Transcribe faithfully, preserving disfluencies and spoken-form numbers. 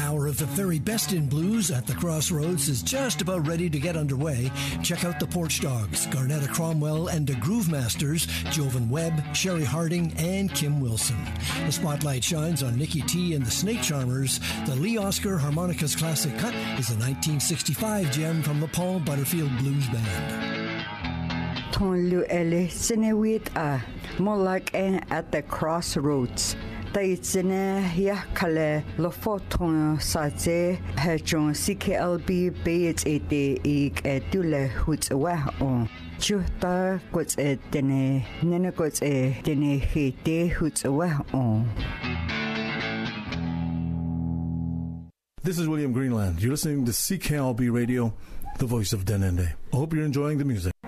hour of the very best in blues at the Crossroads is just about ready to get underway. Check out the Porch Dogs, Garnetta Cromwell, and the Groove Masters, Jovan Webb, Sherry Harding, and Kim Wilson. The spotlight shines on Nicky T and the Snake Charmers. The Lee Oscar Harmonicas Classic Cut is a nineteen sixty-five gem from the Paul Butterfield Blues Band. Ton lu ele sinewit a molak at the Crossroads. Taitsine ya kale lo foton saze hejon C K L B beit ete ik etule huts wa on chuta kots etene nene kots etene hete huts wa on. This is William Greenland. You're listening to C K L B Radio, the voice of Denende. I hope you're enjoying the music.